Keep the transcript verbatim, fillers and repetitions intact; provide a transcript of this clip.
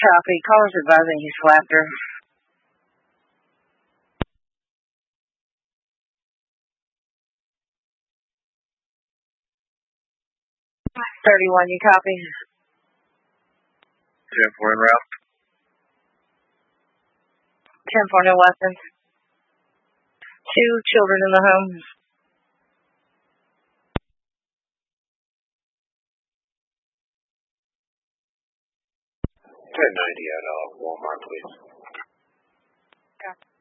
copy. Caller's advising he slapped her. thirty-one, you copy? ten four en route. ten four, no weapons. Two children in the home. ten ninety at uh, Walmart, please. Got